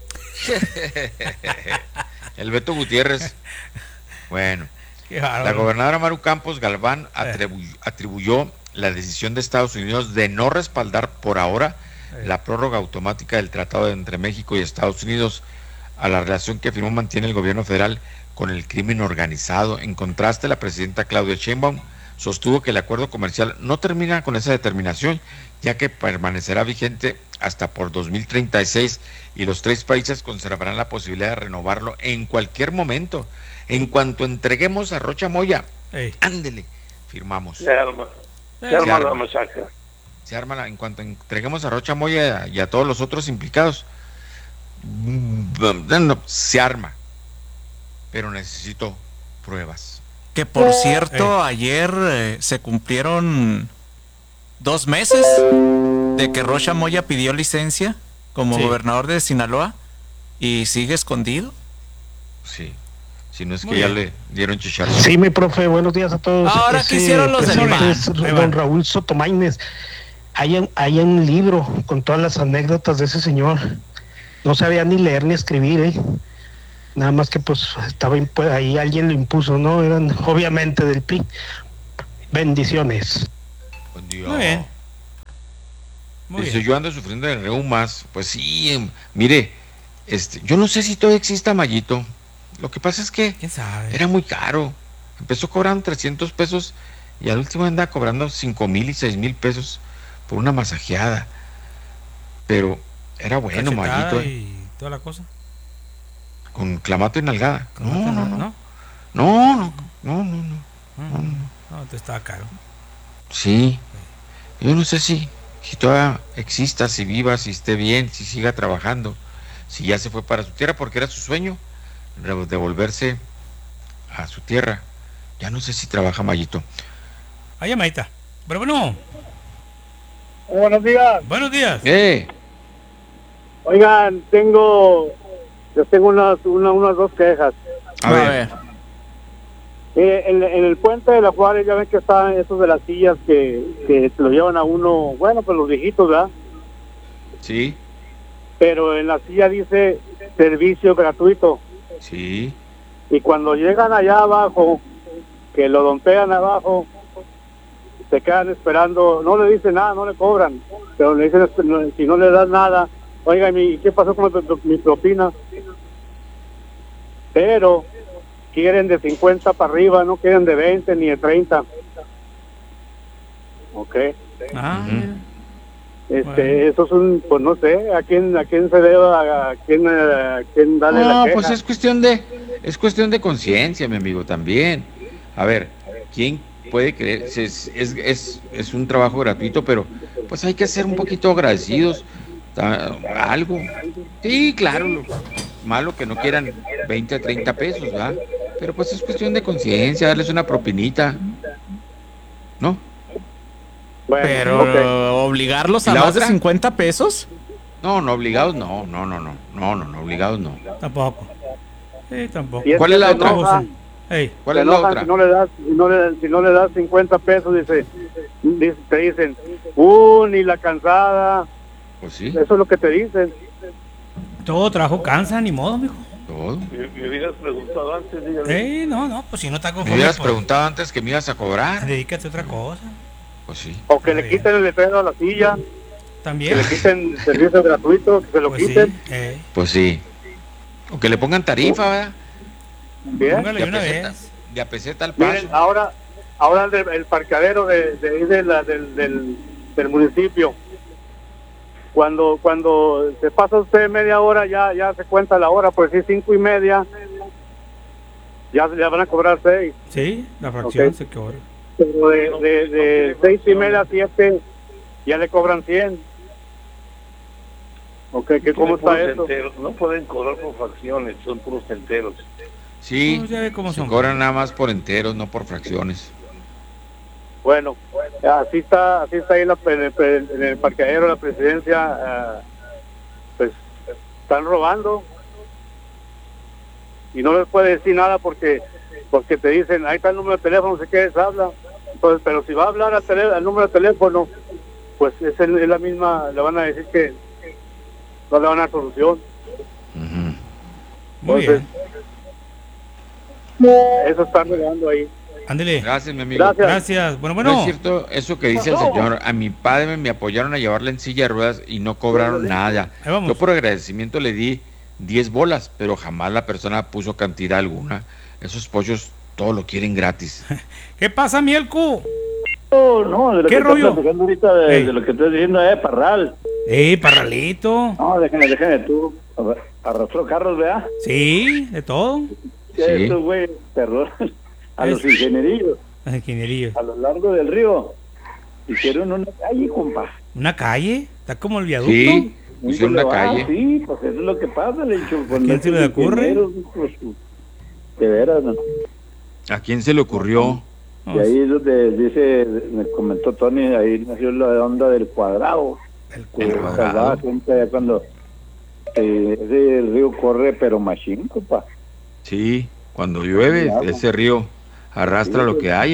El Beto Gutiérrez. Bueno, Qué la bárbaro. gobernadora Maru Campos Galván atribuyó la decisión de Estados Unidos de no respaldar por ahora la prórroga automática del tratado entre México y Estados Unidos a la relación que afirmó mantiene el gobierno federal con el crimen organizado. En contraste, la presidenta Claudia Sheinbaum sostuvo que el acuerdo comercial no termina con esa determinación, ya que permanecerá vigente hasta por 2036 y los tres países conservarán la posibilidad de renovarlo en cualquier momento. En cuanto entreguemos a Rocha Moya, ándele, firmamos. Se arma la masacre. Se arma en cuanto entreguemos a Rocha Moya y a todos los otros implicados, se arma. Pero necesito pruebas. Que por cierto, ayer se cumplieron 2 meses de que Rocha Moya pidió licencia como gobernador de Sinaloa y sigue escondido. Sí. Si no es que Muy ya bien. le dieron chicharro. Sí, mi profe, buenos días a todos. Ahora, ¿qué hicieron los del precisamente PAN? es Ahí va. don Raúl Sotomaines. hay un libro con todas las anécdotas de ese señor. No sabía ni leer ni escribir, nada más que pues estaba ahí, alguien lo impuso, ¿no? Eran obviamente del PRI. Bendiciones. Buen día. Muy bien. Dice, yo ando sufriendo de reumas. Pues sí, mire, yo no sé si todavía exista Mayito. Lo que pasa es que ¿quién sabe? Era muy caro. Empezó cobrando 300 pesos y al último anda cobrando 5,000 y 6,000 pesos por una masajeada. Pero era bueno, Cachetada Mayito. y toda la cosa. Con clamato y nalgada. ¿No? No, te estaba caro. Sí. Yo no sé si todavía exista, si viva, si esté bien, si siga trabajando, si ya se fue para su tierra, porque era su sueño devolverse a su tierra. Ya no sé si trabaja Mayito. Ahí llamadita. Pero bueno. Buenos días. Buenos días. Oigan, yo tengo unas 2 quejas. A ver. En el puente de la Juárez ya ven que están esos de las sillas que se lo llevan a uno, bueno, pues los viejitos, ¿verdad? Sí. Pero en la silla dice servicio gratuito. Sí. Y cuando llegan allá abajo, que lo dompean abajo, se quedan esperando, no le dicen nada, no le cobran, pero le dicen, si no le das nada, oiga, ¿qué pasó con mi propina? Pero quieren de 50 para arriba, no quieren de 20 ni de 30. Ok. Eso es pues no sé, ¿a quién se debe, a quién darle la queja? Pues es cuestión de conciencia, mi amigo, también. A ver, ¿quién puede creer? Es un trabajo gratuito, pero pues hay que ser un poquito agradecidos. Algo. Sí, claro, malo que no quieran 20 a 30 pesos, ¿verdad? Pero pues es cuestión de conciencia, darles una propinita, ¿no? Bueno, pero obligarlos a más de 50 pesos. No, obligados no, obligados no. Tampoco. Sí, tampoco. ¿Cuál es la otra? ¿Cuál es la otra? Si no le das 50 pesos, te dicen, ni la cansada. Pues sí. Eso es lo que te dicen. Todo trabajo cansa, ni modo, mijo. Todo. Me hubieras preguntado antes, dígame. No, pues si no está conforme. Me hubieras preguntado antes que me ibas a cobrar. Dedícate a otra cosa. Pues sí. O que le quiten el letrero a la silla. También. Que le quiten servicio gratuito, que se lo quiten. Sí, Pues sí. O que le pongan tarifa, ¿verdad? Bien. Póngale una vez. De a peseta al paso. Miren, ahora el parqueadero del municipio. Cuando se pasa usted media hora, ya se cuenta la hora, pues sí, 5:30, ya le van a cobrar 6. Sí, la fracción se cobra. Pero de 6:30 a 7, ya le cobran 100. ¿Cómo está eso? No pueden cobrar por fracciones, son puros enteros. Sí, no, ya ve cómo son. Cobran nada más por enteros, no por fracciones. Bueno, así está ahí en el parqueadero de la presidencia, pues están robando y no les puede decir nada porque te dicen, ahí está el número de teléfono, si quieres habla. Entonces, pero si va a hablar al número de teléfono, pues es la misma, le van a decir que no le van a dar solución. Muy bien. Eso están robando ahí. Ándele. Gracias, mi amigo. Gracias. Bueno. No es cierto eso que dice el señor. A mi padre me apoyaron a llevarla en silla de ruedas y no cobraron nada. Yo por agradecimiento le di 10 bolas, pero jamás la persona puso cantidad alguna. Esos pollos todo lo quieren gratis. ¿Qué pasa, Mielco? No, de lo ¿Qué que rollo? Estás platicando ahorita de lo que estás diciendo, Parral. Parralito. No, déjame tú. Arrastró carros, ¿verdad? Sí, de todo. Sí. Estos güey, perdón. A los ingenierillos. Los ingenierillos. A lo largo del río. Hicieron una calle, compa. ¿Una calle? ¿Está como el viaducto? Sí, hicieron una calle. Sí, pues eso es lo que pasa, le he dicho. ¿A quién se le ocurre? De veras, ¿no? ¿A quién se le ocurrió? Y ahí es donde me comentó Tony, ahí nació la onda del cuadrado. El cuadrado. Salvaba gente allá cuando ese río corre, pero machín, compa. Sí, cuando llueve, ese río arrastra lo que haya.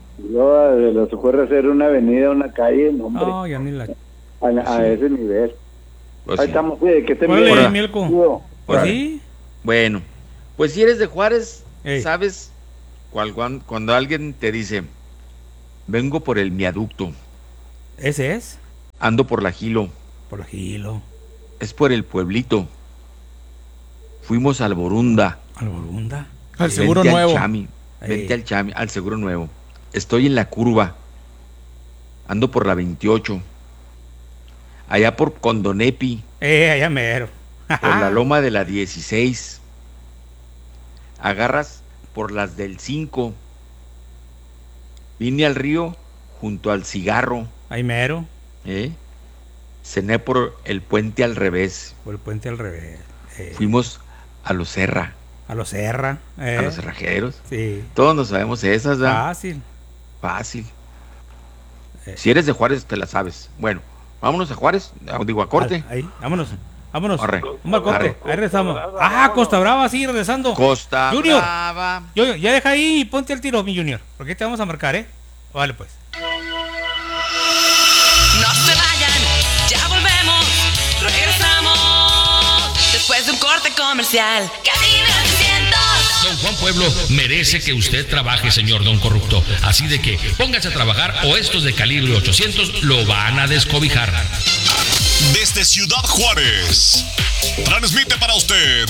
Yo les ocurre hacer una avenida, una calle, no, hombre. No, ya ni la... A ese nivel. Pues ahí sí. estamos, cuide, que te Órale, Mielco. Pues sí. Bueno, pues si eres de Juárez, sabes cuando alguien te dice, vengo por el viaducto. ¿Ese es? Ando por la Gilo. Por la Gilo. Es por el pueblito. Fuimos al Borunda. ¿Al Borunda? Al Seguro Nuevo. Vente al Chami, al Seguro Nuevo. Estoy en la curva. Ando por la 28. Allá por Condonepi. Allá mero. Por la loma de la 16. Agarras por las del 5. Vine al río junto al cigarro. Ahí mero. Cené por el puente al revés. Por el puente al revés. Fuimos a los Serra. A los Serra. A los cerrajeros. Sí. Todos nos sabemos esas, ¿verdad? Fácil. Si eres de Juárez, te la sabes. Bueno, vámonos a Juárez. Digo, a corte. Ahí, vámonos. Arre. Vamos al corte. Ahí regresamos. Costa Brava, sí, regresando. Costa Junior. Brava. Yo, ya deja ahí y ponte el tiro, mi Junior. Porque te vamos a marcar, Vale, pues. No se vayan, ya volvemos, regresamos después de un corte comercial. Cabina 300. Don Juan Pueblo merece que usted trabaje, señor don corrupto. Así de que póngase a trabajar o estos de calibre 800 lo van a descobijar. Desde Ciudad Juárez, transmite para usted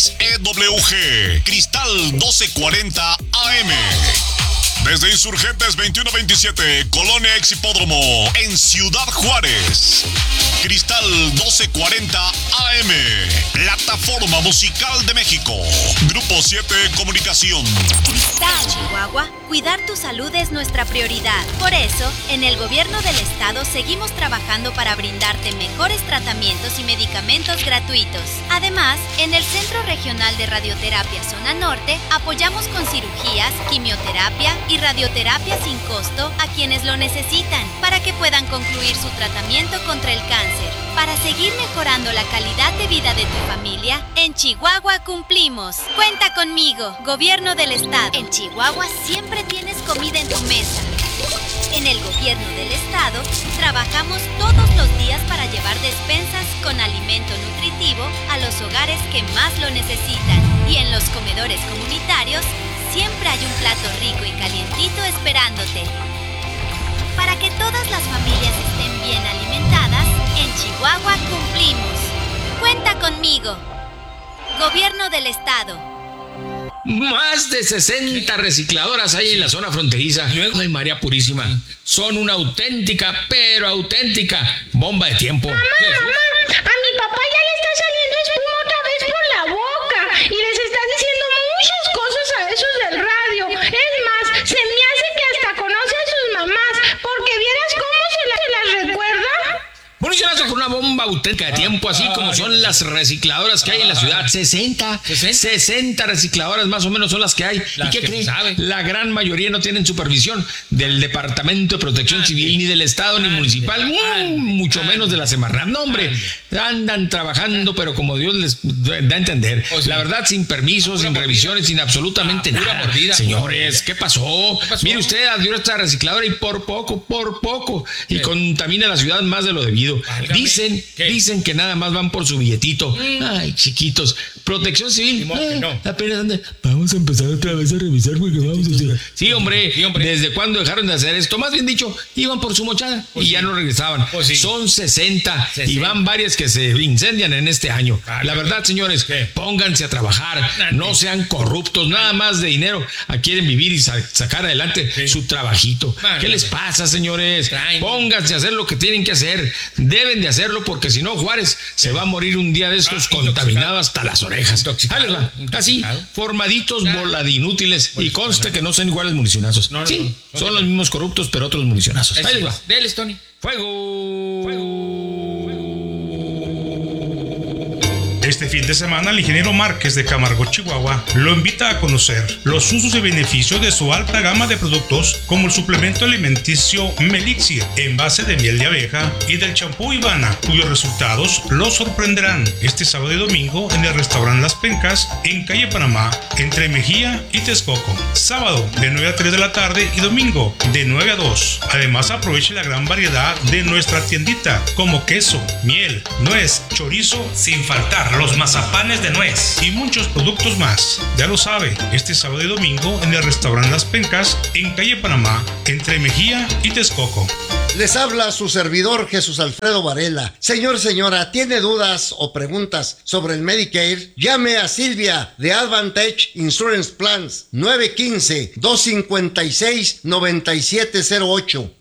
XEWG Cristal 1240 AM. Desde Insurgentes 2127, Colonia Ex Hipódromo, en Ciudad Juárez. Cristal 1240 AM, Plataforma Musical de México. Grupo 7 Comunicación. Cristal, Chihuahua, cuidar tu salud es nuestra prioridad. Por eso, en el gobierno del estado seguimos trabajando para brindarte mejores tratamientos y medicamentos gratuitos. Además, en el Centro Regional de Radioterapia Zona Norte, apoyamos con cirugías, quimioterapia y radioterapia sin costo a quienes lo necesitan para que puedan concluir su tratamiento contra el cáncer. Para seguir mejorando la calidad de vida de tu familia, en Chihuahua cumplimos. Cuenta conmigo, Gobierno del Estado. En Chihuahua siempre tienes comida en tu mesa. En el Gobierno del Estado, trabajamos todos los días para llevar despensas con alimento nutritivo a los hogares que más lo necesitan. Y en los comedores comunitarios, siempre hay un plato rico y calientito esperándote. Para que todas las familias estén bien alimentadas, en Chihuahua cumplimos. Cuenta conmigo. Gobierno del Estado. Más de 60 recicladoras hay en la zona fronteriza. Luego de María Purísima. Son una auténtica, pero auténtica bomba de tiempo. Mamá, a mi papá ya le está saliendo espuma otra vez por la boca y les está diciendo muchas cosas a esos del radio. Es más, se me hace que hasta conoce a sus mamás, porque vieras cómo se las recuerda. Municionazo con una bomba auténtica de tiempo, así como son las recicladoras que hay en la ciudad. 60 recicladoras más o menos son las que hay. ¿Y qué creen? La gran mayoría no tienen supervisión del Departamento de Protección Civil, ni del Estado, ni municipal, mucho menos de la Semarnat. No, hombre, andan trabajando, pero como Dios les da a entender. La verdad, sin permiso, sin revisiones, sin absolutamente nada. Señores, ¿qué pasó? Mire usted, abrió esta recicladora y por poco, y contamina la ciudad más de lo debido. Dicen que nada más van por su billetito. Ay, chiquitos. Protección Civil. Apenas andan. Vamos a empezar otra vez a revisar porque vamos a hacer. Sí, hombre. ¿Desde cuándo dejaron de hacer esto? Más bien dicho, iban por su mochada y ya no regresaban. Son 60 y van varias que se incendian en este año. La verdad, señores, pónganse a trabajar. No sean corruptos. Nada más de dinero quieren vivir y sacar adelante su trabajito. ¿Qué les pasa, señores? Pónganse a hacer lo que tienen que hacer. Deben de hacerlo porque si no Juárez se va a morir un día de estos contaminado hasta las orejas. Así, formaditos, bola de inútiles. Y conste que no son iguales municionazos. Son los mismos corruptos, pero otros municionazos. Ahí les va. Dale, Tony. ¡Fuego! Este fin de semana el ingeniero Márquez de Camargo, Chihuahua, lo invita a conocer los usos y beneficios de su alta gama de productos como el suplemento alimenticio Melixir en base de miel de abeja y del champú Ivana, cuyos resultados los sorprenderán este sábado y domingo en el restaurante Las Pencas en calle Panamá, entre Mejía y Texcoco. Sábado de 9 a 3 de la tarde y domingo de 9 a 2. Además, aproveche la gran variedad de nuestra tiendita como queso, miel, nuez, chorizo, sin faltar los mazapanes de nuez y muchos productos más. Ya lo sabe, este sábado y domingo en el restaurante Las Pencas en calle Panamá, entre Mejía y Texcoco. Les habla su servidor Jesús Alfredo Varela. Señor, señora, ¿tiene dudas o preguntas sobre el Medicare? Llame a Silvia de Advantage Insurance Plans 915-256-9708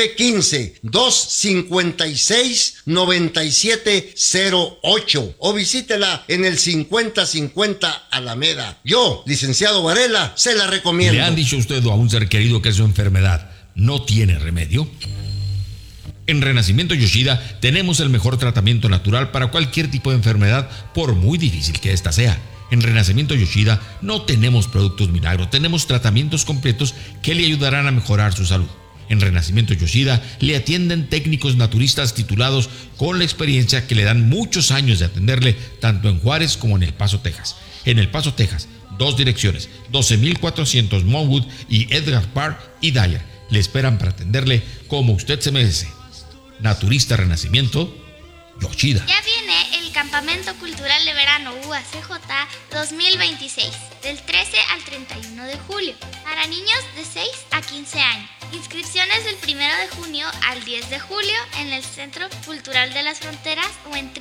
915-256-9708 o visítela en el 5050 Alameda. Yo, licenciado Varela, se la recomiendo. ¿Le han dicho usted a un ser querido que su enfermedad no tiene remedio? En Renacimiento Yoshida tenemos el mejor tratamiento natural para cualquier tipo de enfermedad, por muy difícil que ésta sea. En Renacimiento Yoshida no tenemos productos milagros, tenemos tratamientos completos que le ayudarán a mejorar su salud. En Renacimiento Yoshida le atienden técnicos naturistas titulados con la experiencia que le dan muchos años de atenderle tanto en Juárez como en El Paso, Texas. En El Paso, Texas, 2 direcciones, 12,400 Monwood y Edgar Park y Dyer. Le esperan para atenderle como usted se merece. Naturista Renacimiento Yoshida. Ya viene el Campamento Cultural de Verano UACJ 2026, del 13 al 31 de julio, para niños de 6 a 15 años. Inscripciones del 1 de junio al 10 de julio en el Centro Cultural de las Fronteras o en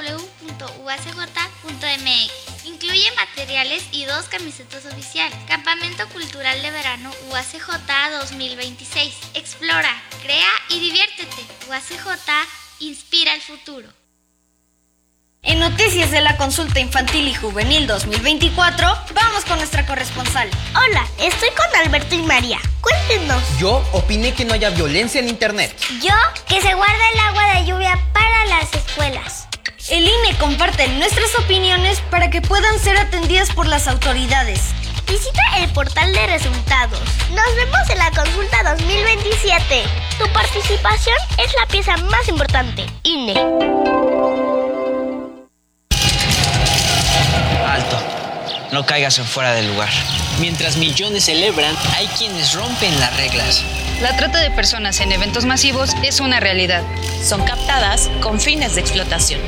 www.uacj.mx. Incluye materiales y 2 camisetas oficiales. Campamento Cultural de Verano UACJ 2026. Explora, crea y diviértete. UACJ inspira el futuro. En Noticias de la Consulta Infantil y Juvenil 2024, vamos con nuestra corresponsal. Hola, estoy con Alberto y María. Cuéntenos. Yo opiné que no haya violencia en internet. Yo, que se guarda el agua de lluvia para las escuelas. El INE comparte nuestras opiniones para que puedan ser atendidas por las autoridades. Visita el portal de resultados. Nos vemos en la consulta 2027. Tu participación es la pieza más importante. INE. Alto. No caigas en fuera del lugar. Mientras millones celebran, hay quienes rompen las reglas. La trata de personas en eventos masivos es una realidad. Son captadas con fines de explotación.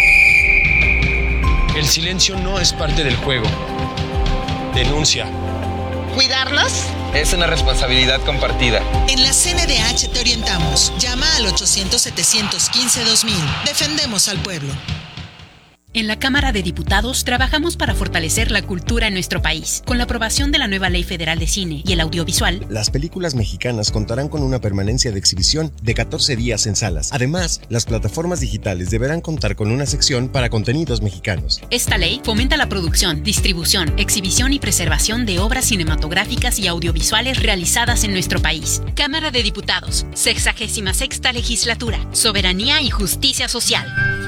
El silencio no es parte del juego. Denuncia. ¿Cuidarnos? Es una responsabilidad compartida. En la CNDH te orientamos. Llama al 800-715-2000. Defendemos al pueblo. En la Cámara de Diputados trabajamos para fortalecer la cultura en nuestro país. Con la aprobación de la nueva Ley Federal de Cine y el Audiovisual, las películas mexicanas contarán con una permanencia de exhibición de 14 días en salas. Además, las plataformas digitales deberán contar con una sección para contenidos mexicanos. Esta ley fomenta la producción, distribución, exhibición y preservación de obras cinematográficas y audiovisuales realizadas en nuestro país. Cámara de Diputados, 66ª Legislatura, Soberanía y Justicia Social.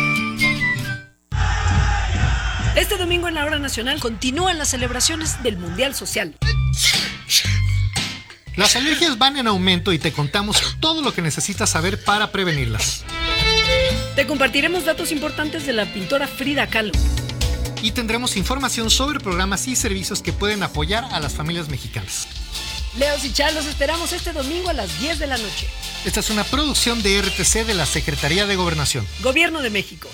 Este domingo en la Hora Nacional continúan las celebraciones del Mundial Social. Las alergias van en aumento y te contamos todo lo que necesitas saber para prevenirlas. Te compartiremos datos importantes de la pintora Frida Kahlo. Y tendremos información sobre programas y servicios que pueden apoyar a las familias mexicanas. Leos y Char, los esperamos este domingo a las 10 de la noche. Esta es una producción de RTC de la Secretaría de Gobernación. Gobierno de México.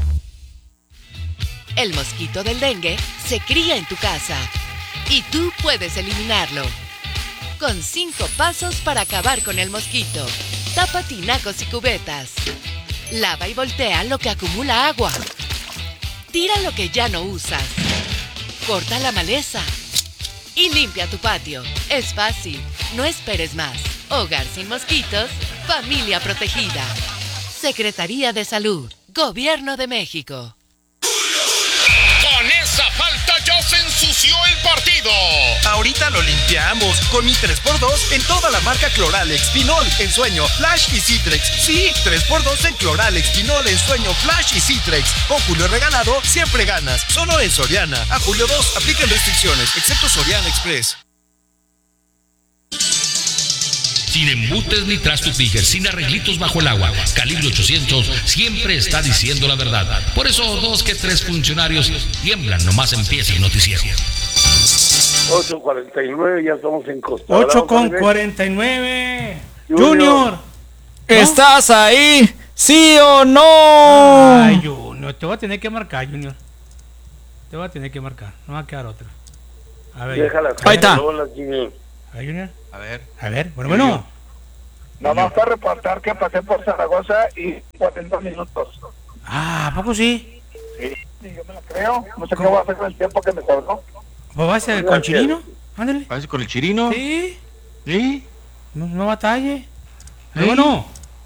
El mosquito del dengue se cría en tu casa y tú puedes eliminarlo. Con 5 pasos para acabar con el mosquito. Tapa tinacos y cubetas. Lava y voltea lo que acumula agua. Tira lo que ya no usas. Corta la maleza. Y limpia tu patio. Es fácil. No esperes más. Hogar sin mosquitos. Familia protegida. Secretaría de Salud. Gobierno de México. Con esa falta ya se ensució el partido. chido. Ahorita lo limpiamos con mi 3x2 en toda la marca Cloralex, Pinol, Ensueño, Flash y Citrex. Sí, 3x2 en Cloralex, Pinol, Ensueño, Flash y Citrex. Con Julio regalado, siempre ganas. Solo en Soriana. A julio 2, aplican restricciones, excepto Soriana Express. Sin embutes ni trastos Tiger, sin arreglitos bajo el agua. Calibre 800 siempre está diciendo la verdad. Por eso 2 que 3 funcionarios tiemblan nomás empieza el noticiero. 8:49, ya estamos en Costa Brava. 8:49. Junior. ¿Estás ahí? ¿Sí o no? Ay, Junior, te voy a tener que marcar, Junior. Te voy a tener que marcar, no va a quedar otra. A ver. Déjala, ahí está. Junior. A ver, Junior. A ver, bueno. Nada más para reportar que pasé por Zaragoza y 40 minutos. Ah, ¿a poco sí? Sí, yo me la creo. No sé qué voy a hacer con el tiempo que me sobró. ¿Vos vas a ir con Chirino? Ándale. ¿Vas con el Chirino? Sí. ¿Sí? No batalle. Bueno.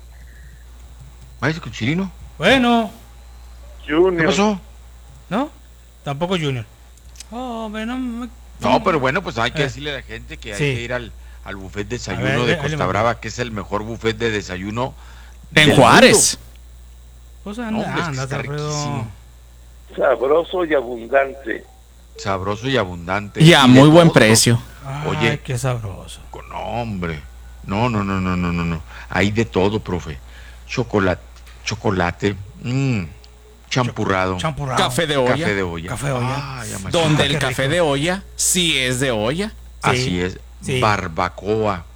¿Vas con Chirino? Bueno. Junior. ¿Qué pasó? ¿No? Tampoco Junior. Oh, bueno. No, pero bueno, pues hay que decirle a la gente que hay que ir al buffet de desayuno de Costa Brava, que es el mejor buffet de desayuno en Juárez. Pues anda, está riquísimo. Sabroso y abundante. Sabroso y abundante. Y a muy buen precio. Oye, ay, qué sabroso. No, hombre. No. Hay de todo, profe. Chocolate. Champurrado. Café de olla. Ay, donde el café de olla sí es de olla. Así es. Sí. Barbacoa.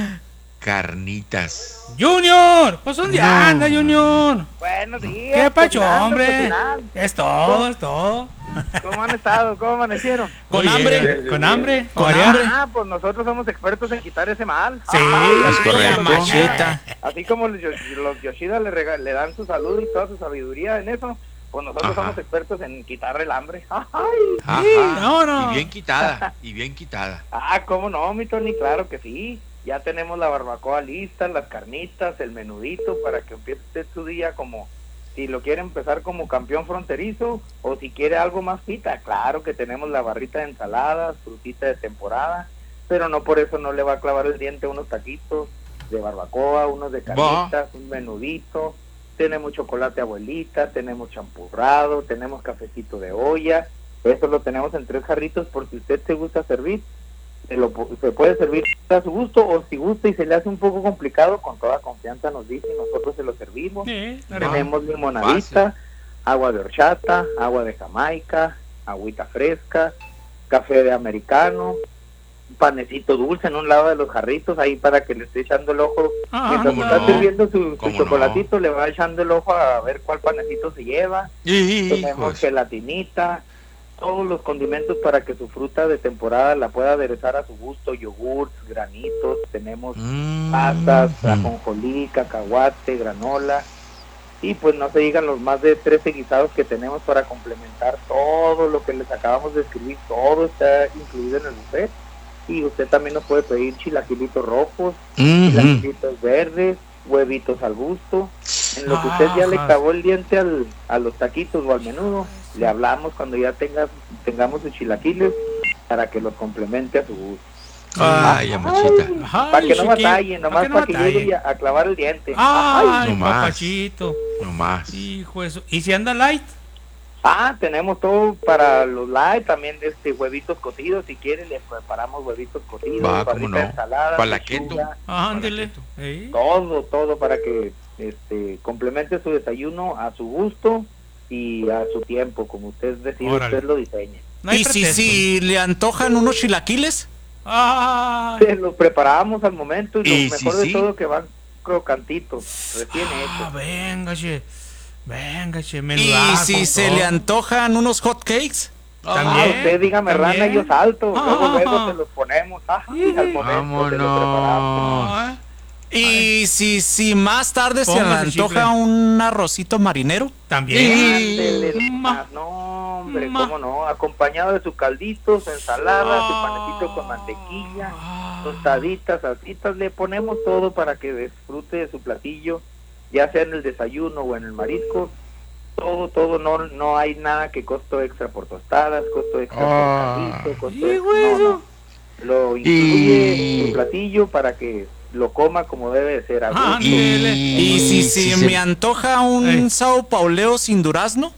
Carnitas. Junior, pues ¿dónde anda, Junior? Buenos días. ¿Qué pacho, hombre? Es todo. ¿Cómo han estado? ¿Cómo amanecieron? ¿Con hambre? ¿Con hambre? Ah, pues nosotros somos expertos en quitar ese mal. Sí, es correcto. Macheta. Así como los Yoshida le dan su salud y toda su sabiduría en eso, pues nosotros somos expertos en quitar el hambre. Ajá. No. Y bien quitada. Ah, ¿cómo no, mi Tony? Claro que sí. Ya tenemos la barbacoa lista, las carnitas, el menudito, para que empiece usted su día como... Si lo quiere empezar como campeón fronterizo o si quiere algo más pita, claro que tenemos la barrita de ensaladas, frutita de temporada, pero no por eso no le va a clavar el diente unos taquitos de barbacoa, unos de carnitas, un menudito, tenemos chocolate abuelita, tenemos champurrado, tenemos cafecito de olla, eso lo tenemos en 3 jarritos por si usted se gusta servir. Se puede servir a su gusto o si gusta y se le hace un poco complicado, con toda confianza nos dice y nosotros se lo servimos. Tenemos limonadita, agua de horchata, agua de Jamaica, agüita fresca, café de americano, panecito dulce en un lado de los jarritos ahí para que le esté echando el ojo. Mientras está sirviendo su chocolatito, le va echando el ojo a ver cuál panecito se lleva. Tenemos gelatinita, todos los condimentos para que su fruta de temporada la pueda aderezar a su gusto, yogurts, granitos, tenemos pasas, ajonjolí, cacahuate, granola, y pues no se digan los más de 13 guisados que tenemos para complementar todo lo que les acabamos de escribir, todo está incluido en el buffet, y usted también nos puede pedir chilaquilitos rojos, chilaquilitos verdes, huevitos al gusto, en lo que usted ya le clavó el diente a los taquitos o al menudo, le hablamos cuando ya tengamos sus chilaquiles para que los complemente a su gusto. Ay, amachita. Para que no batalle, nomás para que llegue a clavar el diente. Ay, papachito. No más. Hijo eso. ¿Y si anda light? Tenemos todo para los light, también huevitos cocidos, si quiere le preparamos huevitos cocidos, ¿cómo no? Ensalada, para la keto. Ándele. Todo para que complemente su desayuno a su gusto y a su tiempo, como usted decide, usted lo diseña. ¿Y si le antojan unos chilaquiles? Los preparamos al momento y lo mejor de todo que van crocantitos, recién hechos. Véngase, menudazo. ¿Y si se le antojan unos hot cakes? También. Usted dígame rana y yo salto, luego se los ponemos al momento, se los preparamos. Y si más tarde se le antoja un arrocito marinero, también. No, hombre, cómo no, acompañado de su caldito, su ensalada, su panecito con mantequilla, tostaditas, salsitas, le ponemos todo para que disfrute de su platillo, ya sea en el desayuno o en el marisco. todo, no hay nada que costo extra por tostadas, costo extra por caldito, costo extra, no. Lo incluye el platillo para que lo coma como debe de ser. Y si me antoja un Sao Pauleo sin durazno,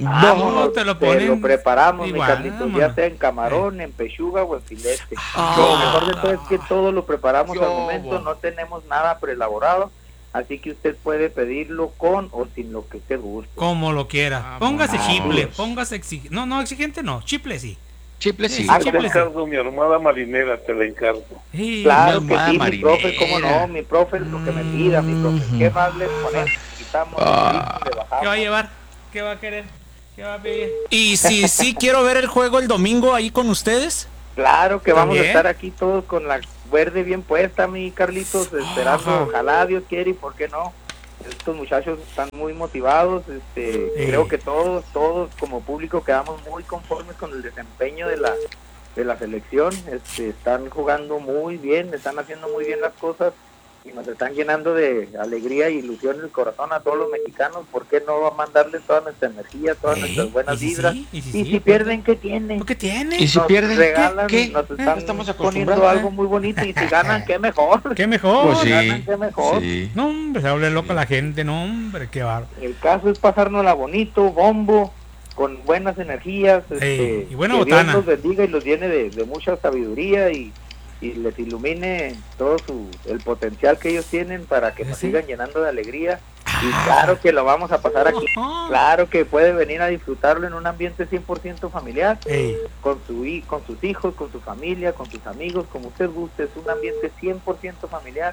no, te lo preparamos, igual, mi Carlitos, ya sea en camarón, en pechuga o en filete. Lo mejor de todo es que todo lo preparamos al momento, no tenemos nada preelaborado, así que usted puede pedirlo con o sin lo que usted guste. Como lo quiera. Póngase chiple, póngase exigente. No, exigente no, chiple sí. Chiple sí. Te encargo mi armada marinera, te la encargo. Claro que sí, mi profe, cómo no, mi profe, lo que me pida, mi profe. ¿Qué más le ponemos? Quitamos, le bajamos. ¿Qué va a llevar? ¿Qué va a querer? ¿Qué va a pedir? Y si quiero ver el juego el domingo ahí con ustedes. Claro que vamos a estar aquí todos con la verde bien puesta, mi Carlitos, esperando, ojalá Dios quiere y por qué no. Estos muchachos están muy motivados, creo que todos como público quedamos muy conformes con el desempeño de la selección, están jugando muy bien, están haciendo muy bien las cosas y nos están llenando de alegría e ilusión en el corazón a todos los mexicanos. ¿Por qué no va a mandarles toda nuestra energía, todas nuestras buenas vibras? Y si pierden, ¿qué tiene? ¿Qué tiene? Y si pierden, regalan, ¿qué? Nos están Estamos poniendo algo muy bonito y si ganan, qué mejor. ¿Qué mejor? Pues sí, ganan, qué mejor. Sí. No, hombre, se vuelve loca la gente, no, hombre, qué bárbaro. El caso es pasárnosla bonito, bombo, con buenas energías, y buena que botana. Dios los bendiga y los llene de mucha sabiduría y les ilumine todo el potencial que ellos tienen para que nos sigan llenando de alegría. Y claro que lo vamos a pasar aquí, claro que puede venir a disfrutarlo en un ambiente 100% familiar, con sus hijos, con su familia, con sus amigos, como usted guste. Es un ambiente 100% familiar,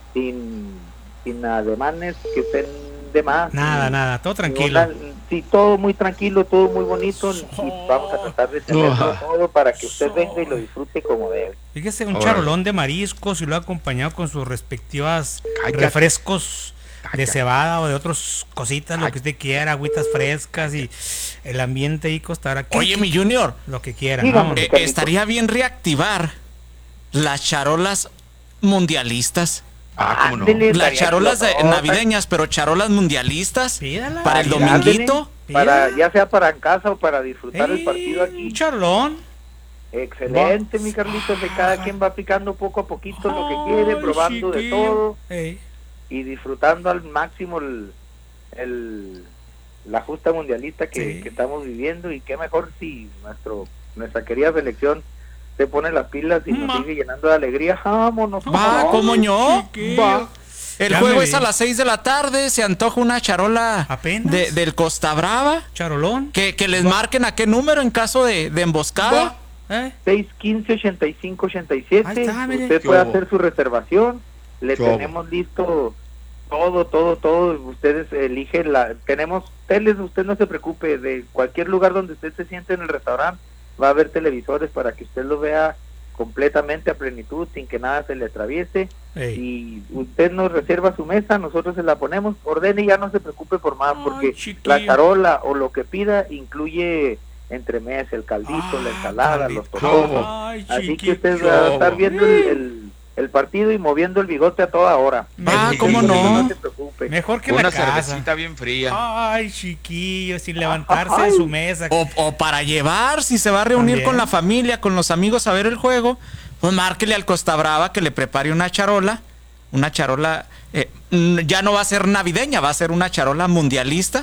sin ademanes que estén de más. Nada, todo tranquilo. Sí, todo muy tranquilo, todo muy bonito, y vamos a tratar de tenerlo todo para que usted venga y lo disfrute como debe. Fíjese, un charolón de mariscos y lo ha acompañado con sus respectivas refrescos de cebada o de otras cositas, lo que usted quiera, agüitas frescas y el ambiente ahí costará. Oye, mi Junior, lo que quiera. Estaría bien reactivar las charolas mundialistas. ¿Cómo no? Las charolas navideñas, pero charolas mundialistas. Pídala. Para el dominguito. Ya sea para en casa o para disfrutar el partido aquí. Charlón. Excelente, mi Carlitos, de cada quien va picando poco a poquito lo que quiere, probando de todo y disfrutando al máximo la justa mundialista que estamos viviendo. Y qué mejor si nuestra querida selección se pone las pilas y nos sigue llenando de alegría. Vámonos. ¿Cómo no? Va. El Ya juego me es a las 6 de la tarde. Se antoja una charola del Costa Brava. Charolón. Que les marquen a qué número en caso de emboscada. 615-8587. Ahí está, mire. Usted puede hacer su reservación. Le tenemos listo todo. Ustedes eligen tenemos teles, usted no se preocupe. De cualquier lugar donde usted se siente en el restaurante va a haber televisores para que usted lo vea completamente a plenitud, sin que nada se le atraviese. Y usted nos reserva su mesa, nosotros se la ponemos, ordene y ya no se preocupe por más, porque la charola o lo que pida incluye entremés, el caldito, la ensalada, los tostones. Así que usted va a estar viendo el partido y moviendo el bigote a toda hora. ¿Cómo no? No se preocupe. Mejor que una la casa. cervecita bien fría. Ay, chiquillo, sin levantarse de su mesa. O para llevar, si se va a reunir con la familia, con los amigos a ver el juego, pues márquele al Costa Brava que le prepare una charola. Una charola, ya no va a ser navideña, va a ser una charola mundialista.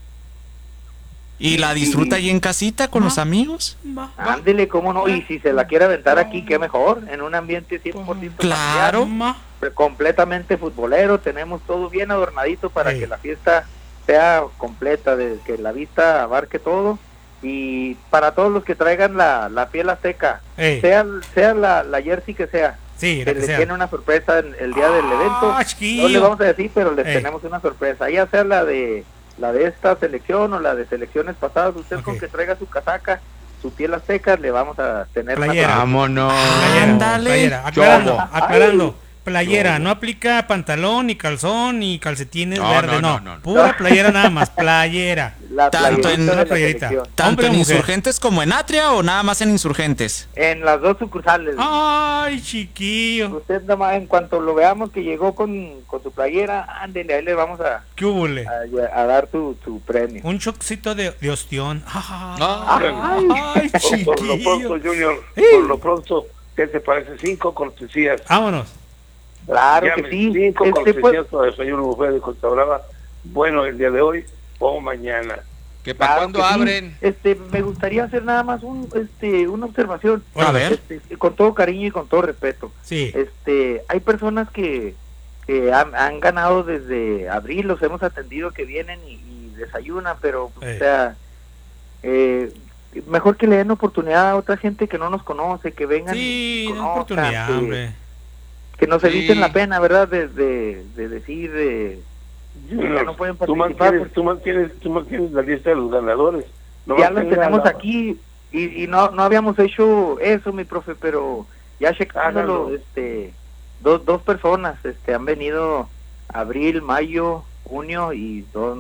Y la disfruta ahí en casita con los amigos. Ándele, cómo no, y si se la quiere aventar aquí, qué mejor, en un ambiente 100% claro, familiar, completamente futbolero. Tenemos todo bien adornadito para que la fiesta sea completa, de que la vista abarque todo. Y para todos los que traigan la piel azteca, sea la jersey que sea, que les sea. tiene una sorpresa en el día del evento. No les vamos a decir, pero les tenemos una sorpresa, ya sea la de esta selección o la de selecciones pasadas. Usted con que traiga su casaca, su piel azteca, le vamos a tener Vámonos. Playera. Aclarando, Playera, no aplica pantalón, ni calzón, ni calcetines verdes, no. Pura playera nada más, playera. Tanto en una playerita. ¿Tanto en Insurgentes como en Atria o nada más en Insurgentes? En las dos sucursales. Ay, chiquillo. Usted nada más, en cuanto lo veamos que llegó con su playera, ándele, ahí le vamos a dar tu premio. Un chocito de ostión. Ay, chiquillo. Por lo pronto, Junior, por lo pronto, ¿qué te parece? 5 cortesías. Vámonos. Claro que sí. 5 cortesías para el desayuno buffet de Costa Brava. Bueno, el día de hoy o mañana. ¿Que para cuándo abren? Me gustaría hacer nada más una observación. A ver. Con todo cariño y con todo respeto. Sí. Hay personas que han ganado desde abril, los hemos atendido que vienen y desayunan, pero o sea, mejor que le den oportunidad a otra gente que no nos conoce, que vengan y conozcan, oportunidad, hombre. Que nos eviten la pena, ¿verdad? De decir Junior, no pueden tú participar. mantienes la lista de los ganadores. Ya los tenemos aquí y no habíamos hecho eso, mi profe, pero ya checándolo, dos personas han venido abril, mayo, junio y 2